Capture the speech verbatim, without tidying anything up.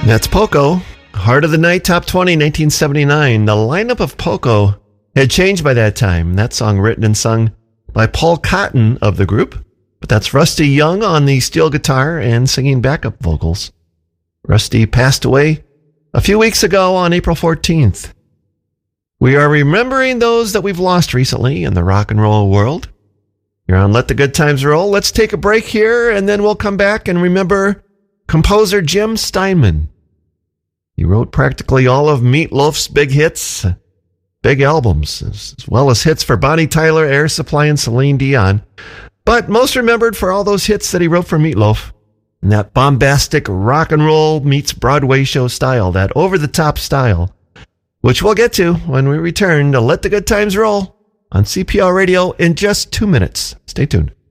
That's Poco. Heart of the Night Top twenty, nineteen seventy-nine. The lineup of Poco had changed by that time. That song written and sung by Paul Cotton of the group. But that's Rusty Young on the steel guitar and singing backup vocals. Rusty passed away a few weeks ago on April fourteenth. We are remembering those that we've lost recently in the rock and roll world. You're on Let the Good Times Roll. Let's take a break here, and then we'll come back and remember composer Jim Steinman. He wrote practically all of Meat Loaf's big hits, big albums, as well as hits for Bonnie Tyler, Air Supply, and Celine Dion. But most remembered for all those hits that he wrote for Meat Loaf, and that bombastic rock and roll meets Broadway show style, that over-the-top style, which we'll get to when we return to Let the Good Times Roll on C P R Radio in just two minutes. Stay tuned.